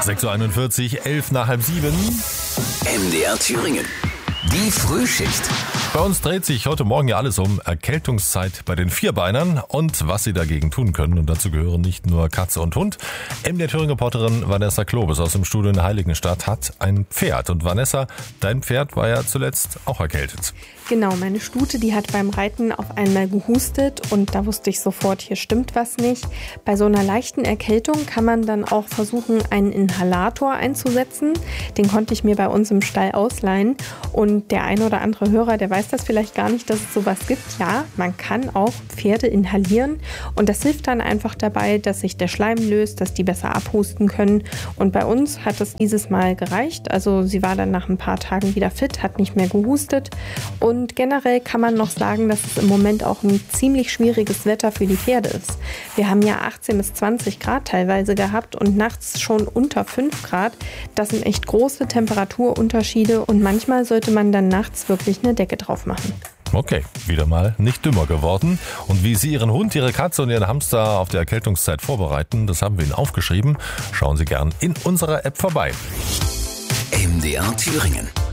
6.41 Uhr, 11 nach halb 7. MDR Thüringen. Die Frühschicht. Bei uns dreht sich heute Morgen ja alles um Erkältungszeit bei den Vierbeinern und was sie dagegen tun können. Und dazu gehören nicht nur Katze und Hund. MDR Thüringen-Reporterin Vanessa Klobes aus dem Studio in Heiligenstadt hat ein Pferd. Und Vanessa, dein Pferd war ja zuletzt auch erkältet. Genau, meine Stute, die hat beim Reiten auf einmal gehustet und da wusste ich sofort, hier stimmt was nicht. Bei so einer leichten Erkältung kann man dann auch versuchen, einen Inhalator einzusetzen. Den konnte ich mir bei uns im Stall ausleihen und der ein oder andere Hörer, der weiß das vielleicht gar nicht, dass es sowas gibt. Ja, man kann auch Pferde inhalieren und das hilft dann einfach dabei, dass sich der Schleim löst, dass die besser abhusten können. Und bei uns hat es dieses Mal gereicht. Also sie war dann nach ein paar Tagen wieder fit, hat nicht mehr gehustet. Und generell kann man noch sagen, dass es im Moment auch ein ziemlich schwieriges Wetter für die Pferde ist. Wir haben ja 18 bis 20 Grad teilweise gehabt und nachts schon unter 5 Grad. Das sind echt große Temperaturunterschiede und manchmal sollte man dann nachts wirklich eine Decke drauf machen. Okay, wieder mal nicht dümmer geworden. Und wie Sie Ihren Hund, Ihre Katze und Ihren Hamster auf die Erkältungszeit vorbereiten, das haben wir Ihnen aufgeschrieben. Schauen Sie gern in unserer App vorbei. MDR Thüringen.